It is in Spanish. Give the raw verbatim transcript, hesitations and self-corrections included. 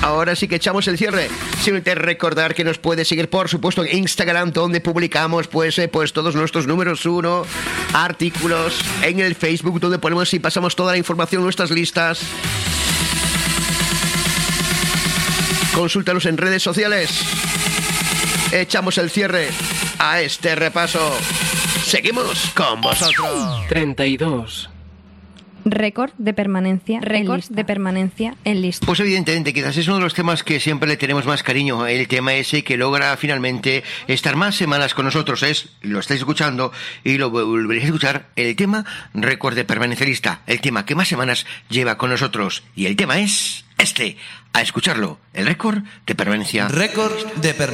Ahora sí que echamos el cierre. Simplemente recordar que nos puede seguir, por supuesto, en Instagram, donde publicamos pues, eh, pues todos nuestros números uno, artículos, en el Facebook, donde ponemos y pasamos toda la información, nuestras listas. Consúltanos en redes sociales. Echamos el cierre a este repaso. Seguimos con vosotros. treinta y dos. Récord de permanencia. Récord lista. de permanencia en lista. Pues evidentemente, quizás es uno de los temas que siempre le tenemos más cariño, el tema ese que logra finalmente estar más semanas con nosotros, es, lo estáis escuchando y lo volveréis a escuchar, el tema récord de permanencia en lista, el tema que más semanas lleva con nosotros, y el tema es este, a escucharlo, el récord de permanencia. Récord de permanencia.